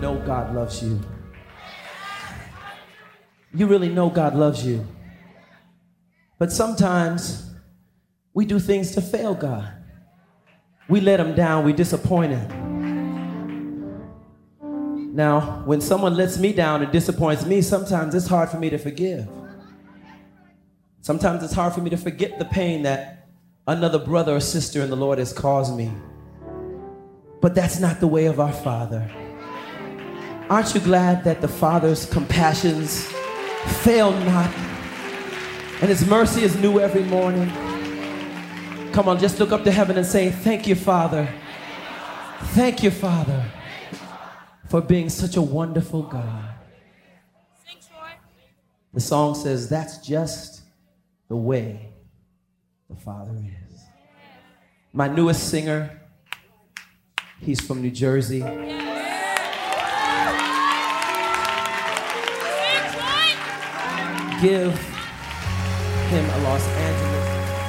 know God loves you. You really know God loves you. But sometimes we do things to fail God. We let him down, we disappoint him. Now, when someone lets me down and disappoints me, sometimes it's hard for me to forgive. Sometimes it's hard for me to forget the pain that another brother or sister in the Lord has caused me. But that's not the way of our Father. Aren't you glad that the Father's compassions fail not, and his mercy is new every morning? Come on, just look up to heaven and say, thank you, Father. Thank you, Father, for being such a wonderful God. The song says, that's just the way the Father is. My newest singer, he's from New Jersey. Give him a Los Angeles